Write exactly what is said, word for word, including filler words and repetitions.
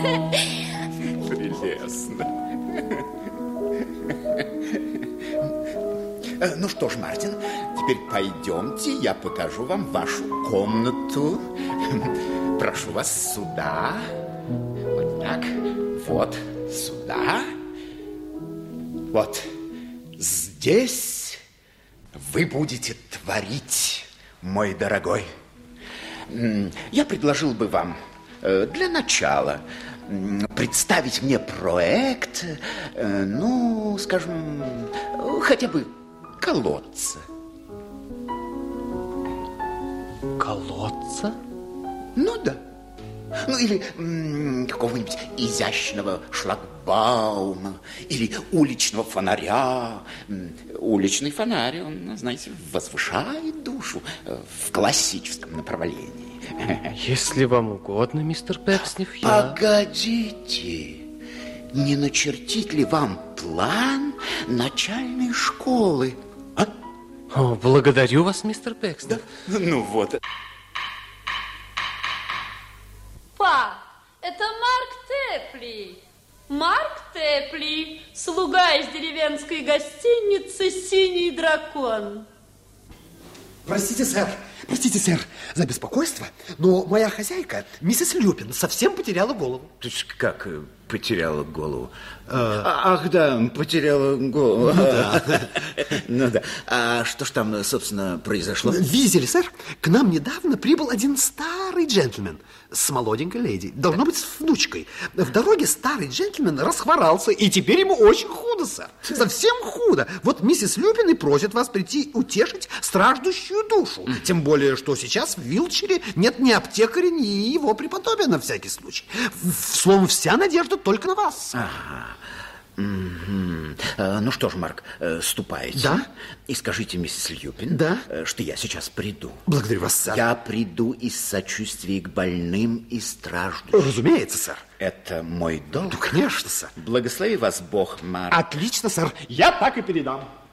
Прелестно. Ну что ж, Мартин, теперь пойдемте, я покажу вам вашу комнату. Прошу вас сюда. Вот так. Вот сюда. Вот здесь вы будете творить, мой дорогой. Я предложил бы вам для начала представить мне проект, ну, скажем, хотя бы колодца. Колодца? Ну да. Ну или м, какого-нибудь изящного шлагбаума, или уличного фонаря. Уличный фонарь, он, знаете, возвышает душу в классическом направлении. Если вам угодно, мистер Пекснев, я... Погодите, не начертить ли вам план начальной школы? А? О, благодарю вас, мистер Пекснев. Да? Ну вот. Па, это Марк Тэпли. Марк Тэпли, слуга из деревенской гостиницы «Синий дракон». Простите, сэр, простите, сэр, за беспокойство, но моя хозяйка, миссис Люпин, совсем потеряла голову. То есть как потеряла голову? А, ах, да, потеряла голову. Ну да. Ну да. А что ж там, собственно, произошло? Видели, сэр, к нам недавно прибыл один старый джентльмен с молоденькой леди. Должно быть, с внучкой. В дороге старый джентльмен расхворался, и теперь ему очень худо, сэр. Совсем худо. Вот миссис Люпин и просит вас прийти утешить страждущую душу. Тем более, что сейчас в Вилчере нет ни аптекаря, ни его преподобия на всякий случай. Словом, вся надежда только на вас. Ага. Mm-hmm. а, ну что ж, Марк, ступайте. Да? И скажите миссис Люпин, да? что я сейчас приду. Благодарю вас, сэр. Я приду из сочувствия к больным и страждущим. Разумеется, сэр. Это мой долг. Ну, конечно, сэр. Благослови вас Бог, Марк. Отлично, сэр. Я так и передам.